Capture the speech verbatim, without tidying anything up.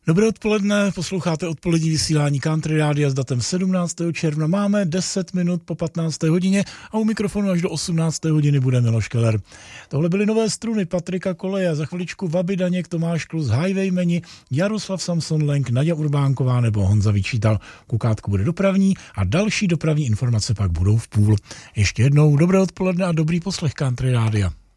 Dobré odpoledne, posloucháte odpolední vysílání Country Rádia s datem sedmnáctého června. Máme deset minut po patnácté hodině a u mikrofonu až do osmnácté hodiny bude Miloš Keller. Tohle byly nové struny Patrika Koleje, za chviličku Vaby Daněk, Tomáš Klus, Highwaymeni, Jaroslav Samson Lenk, Naďa Urbánková nebo Honza Vyčítal. Kukátko bude dopravní a další dopravní informace pak budou v půl. Ještě jednou dobré odpoledne a dobrý poslech Country Rádia.